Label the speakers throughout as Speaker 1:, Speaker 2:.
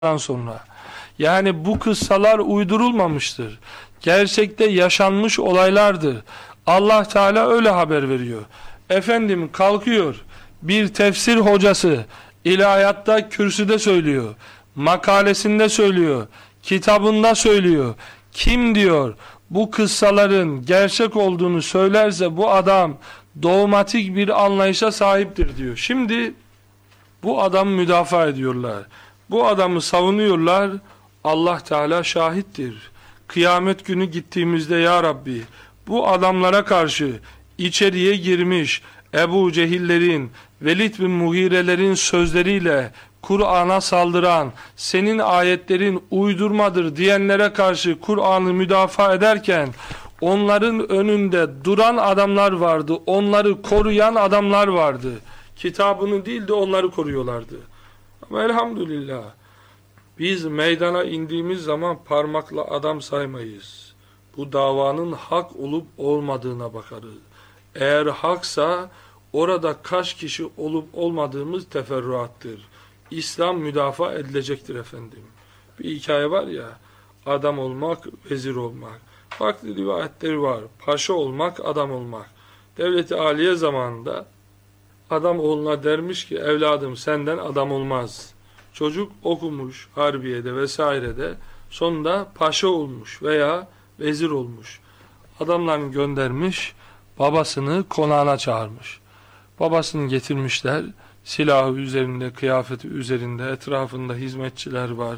Speaker 1: sonra. Yani bu kıssalar uydurulmamıştır. Gerçekte yaşanmış olaylardır. Allah Teala öyle haber veriyor. Efendim kalkıyor bir tefsir hocası ilahiyatta kürsüde söylüyor. Makalesinde söylüyor. Kitabında söylüyor. Kim diyor bu kıssaların gerçek olduğunu söylerse bu adam dogmatik bir anlayışa sahiptir diyor. Şimdi bu adamı müdafaa ediyorlar. Bu adamı savunuyorlar. Allah Teala şahittir. Kıyamet günü gittiğimizde ya Rabbi bu adamlara karşı içeriye girmiş Ebu Cehillerin, Velid bin Mughirelerin sözleriyle Kur'an'a saldıran, senin ayetlerin uydurmadır diyenlere karşı Kur'an'ı müdafaa ederken onların önünde duran adamlar vardı. Onları koruyan adamlar vardı. Kitabını değil de onları koruyorlardı. Ama elhamdülillah biz meydana indiğimiz zaman parmakla adam saymayız. Bu davanın hak olup olmadığına bakarız. Eğer haksa orada kaç kişi olup olmadığımız teferruattır. İslam müdafaa edilecektir efendim. Bir hikaye var ya, adam olmak, vezir olmak. Farklı rivayetleri var. Paşa olmak, adam olmak. Devlet-i Aliye zamanında adam oğluna dermiş ki evladım senden adam olmaz. Çocuk okumuş harbiyede vesairede sonunda paşa olmuş veya vezir olmuş. Adamlarını göndermiş, babasını konağına çağırmış. Babasını getirmişler, silahı üzerinde, kıyafeti üzerinde, etrafında hizmetçiler var,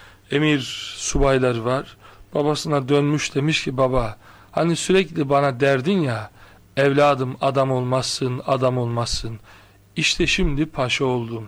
Speaker 1: emir subaylar var. Babasına dönmüş demiş ki baba hani sürekli bana derdin ya evladım adam olmazsın, adam olmazsın. İşte şimdi paşa oldum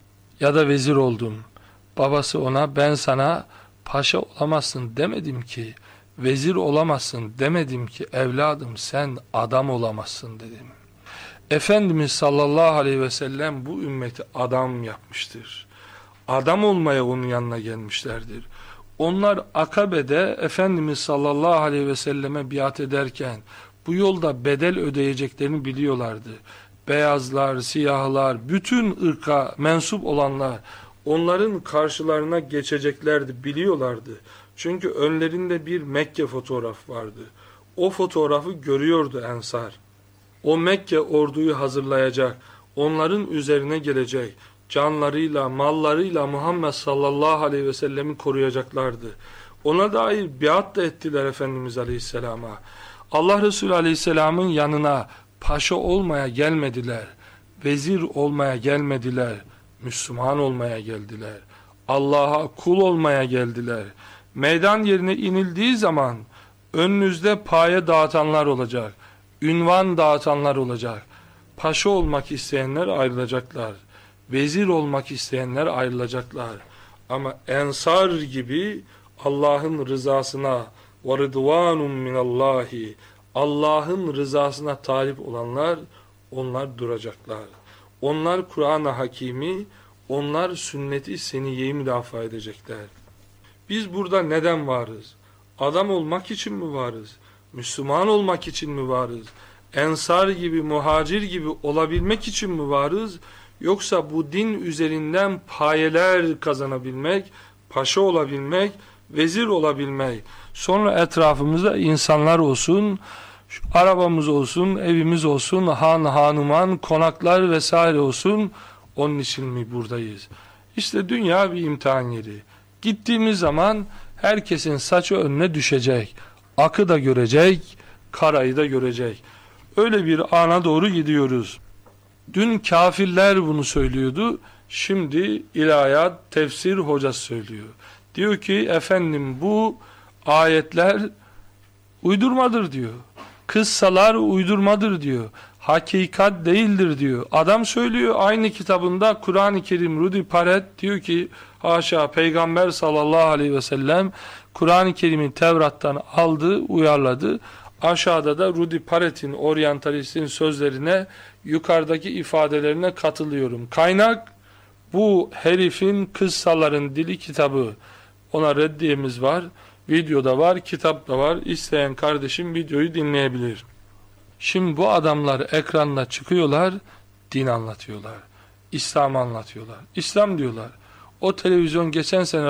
Speaker 1: ya da vezir oldum. Babası ona ben sana paşa olamazsın demedim ki, vezir olamazsın demedim ki evladım sen adam olamazsın dedim. Efendimiz sallallahu aleyhi ve sellem bu ümmeti adam yapmıştır. Adam olmaya onun yanına gelmişlerdir. Onlar Akabe'de Efendimiz sallallahu aleyhi ve selleme biat ederken bu yolda bedel ödeyeceklerini biliyorlardı. Beyazlar, siyahlar, bütün ırka mensup olanlar onların karşılarına geçeceklerdi, biliyorlardı. Çünkü önlerinde bir Mekke fotoğrafı vardı. O fotoğrafı görüyordu Ensar. O Mekke orduyu hazırlayacak, onların üzerine gelecek, canlarıyla, mallarıyla Muhammed sallallahu aleyhi ve sellemi koruyacaklardı. Ona dair biat da ettiler Efendimiz aleyhisselama. Allah Resulü aleyhisselamın yanına paşa olmaya gelmediler, vezir olmaya gelmediler, Müslüman olmaya geldiler. Allah'a kul olmaya geldiler. Meydan yerine inildiği zaman önünüzde paye dağıtanlar olacak, ünvan dağıtanlar olacak. Paşa olmak isteyenler ayrılacaklar. Vezir olmak isteyenler ayrılacaklar. Ama Ensar gibi Allah'ın rızasına وَرِضْوَانٌ مِنَ اللّٰهِ Allah'ın rızasına talip olanlar onlar duracaklar. Onlar Kur'an-ı Hakimi, onlar sünnet-i seniyyeyi müdafaa edecekler. Biz burada neden varız? Adam olmak için mi varız? Müslüman olmak için mi varız? Ensar gibi, muhacir gibi olabilmek için mi varız? Yoksa bu din üzerinden payeler kazanabilmek, paşa olabilmek, vezir olabilmek, sonra etrafımızda insanlar olsun, arabamız olsun, evimiz olsun, han, hanuman, konaklar vesaire olsun, onun için mi buradayız? İşte dünya bir imtihan yeri. Gittiğimiz zaman herkesin saçı önüne düşecek, akı da görecek, karayı da görecek. Öyle bir ana doğru gidiyoruz. Dün kafirler bunu söylüyordu, şimdi ilahiyat, tefsir hocası söylüyor. Diyor ki efendim bu ayetler uydurmadır diyor. Kıssalar uydurmadır diyor. Hakikat değildir diyor. Adam söylüyor aynı kitabında Kur'an-ı Kerim Rudi Paret diyor ki haşa Peygamber sallallahu aleyhi ve sellem Kur'an-ı Kerim'i Tevrat'tan aldı, uyarladı. Aşağıda da Rudi Paret'in, oryantalistin sözlerine, yukarıdaki ifadelerine katılıyorum. Kaynak bu herifin Kıssaların Dili kitabı. Ona reddiyemiz var. Videoda var, kitapta var. İsteyen kardeşim videoyu dinleyebilir. Şimdi bu adamlar ekranda çıkıyorlar, din anlatıyorlar. İslam anlatıyorlar. İslam diyorlar. O televizyon geçen sene